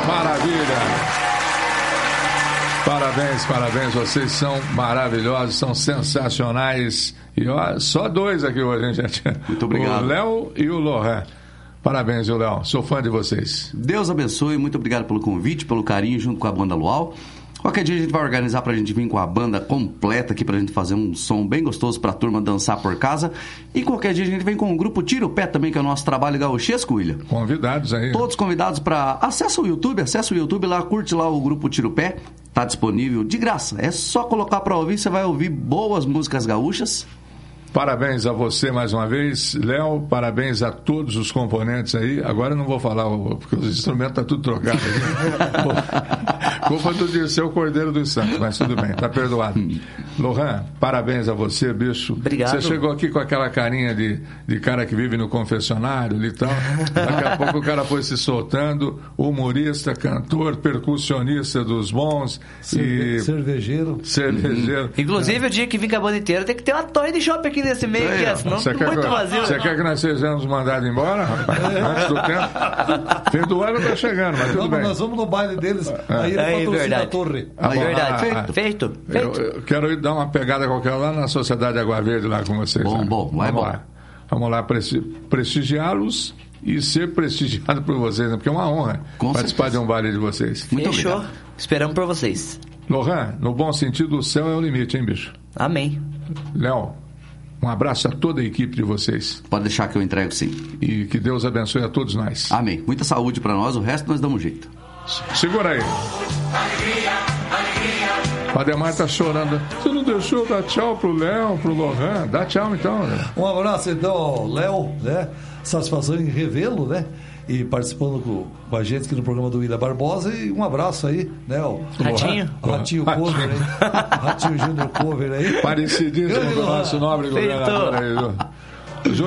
Maravilha! Parabéns, vocês são maravilhosos, são sensacionais. E ó, só dois aqui hoje, hein, gente? Muito obrigado. O Léo e o Lohan. Parabéns, viu, Léo? Sou fã de vocês. Deus abençoe, muito obrigado pelo convite, pelo carinho junto com a banda Luau. Qualquer dia a gente vai organizar pra gente vir com a banda completa aqui pra gente fazer um som bem gostoso pra turma dançar por casa. E qualquer dia a gente vem com o grupo Tira o Pé também, que é o nosso trabalho gauchesco, William. Convidados aí. Todos convidados pra... Acessa o YouTube lá, curte lá o grupo Tira o Pé. Tá disponível de graça. É só colocar pra ouvir, você vai ouvir boas músicas gaúchas. Parabéns a você mais uma vez, Léo. Parabéns a todos os componentes aí. Agora eu não vou falar, porque os instrumentos estão tudo trocados. Culpa do Dirceu Cordeiro dos Santos, mas tudo bem, tá perdoado. Lohan, parabéns a você, bicho. Obrigado. Você chegou aqui com aquela carinha de cara que vive no confessionário e tal. Daqui a pouco o cara foi se soltando, humorista, cantor, percussionista dos bons. Cervejeiro. Inclusive, o dia que vim com a banda inteira tem que ter uma torre de shopping aqui nesse meio, senão muito vazio. Você quer que nós sejamos mandados embora, rapaz? Antes do tempo? Fim do ano tá chegando, mas tudo bem. Nós vamos no baile deles, aí ele patrocina a torre. Verdade. Feito. Eu quero ir dar uma pegada qualquer lá na Sociedade Água Verde lá com vocês. Vamos lá prestigiá-los e ser prestigiado por vocês, né? Porque é uma honra participar de um baile de vocês. Muito Fechou. Obrigado. Esperamos por vocês. Lohan, no bom sentido, o céu é o limite, hein, bicho? Amém. Léo, um abraço a toda a equipe de vocês. Pode deixar que eu entrego, sim. E que Deus abençoe a todos nós. Amém. Muita saúde pra nós, o resto nós damos jeito. Segura aí. O Ademar tá chorando. Você não deixou dar tchau pro Léo, pro Lohan? Dá tchau então, né? Um abraço então, Léo, né? Satisfação em revê-lo, né? E participando com a gente aqui no programa do William Barbosa. E um abraço aí, né? O Ratinho Cover aí. Ratinho Júnior Cover aí. Parecidíssimo do nosso nobre governador aí, viu?